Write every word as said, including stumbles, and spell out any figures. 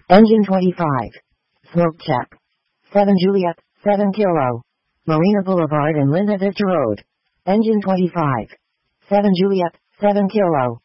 Engine twenty-five. Smoke check. seven Juliet, seven Kilo. Marina Boulevard and Linda Vista Road. Engine twenty-five. seven Juliet, seven Kilo.